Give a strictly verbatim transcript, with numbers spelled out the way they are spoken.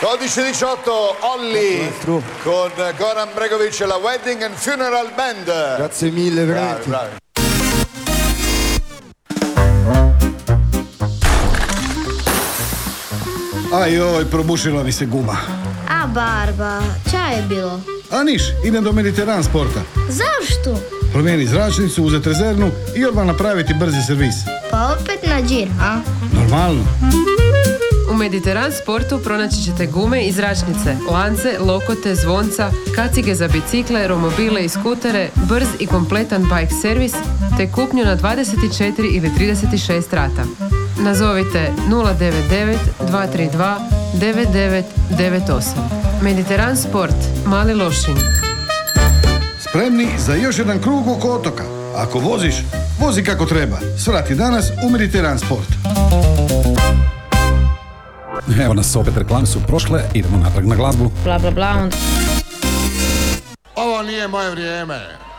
dodici diciotto Olli con Goran Bregovic e la Wedding and Funeral Band. Grazie mille, veramente. Bravi, bravi. A joj, probušila mi se guma. A Barba, ča je bilo? A niš, idem do Mediteran Sporta. Zašto? Promijeni zračnicu, uzeti rezervnu i odmah napraviti brzi servis. Pa opet na džir, a? Normalno. U Mediteran Sportu pronaći ćete gume i zračnice, lance, lokote, zvonca, kacige za bicikle, romobile i skutere, brz i kompletan bike servis, te kupnju na dvadeset četiri ili trideset šest rata. Nazovite nula devet devet dva tri dva devet devet devet osam. Mediteran Sport, Mali Lošinj. Spremni za još jedan krug oko otoka. Ako voziš, vozi kako treba. Svrati danas u Mediteran Sport. Evo nas opet, reklame su prošle, idemo natrag na glazbu. Bla bla bla. Ovo nije moje vrijeme.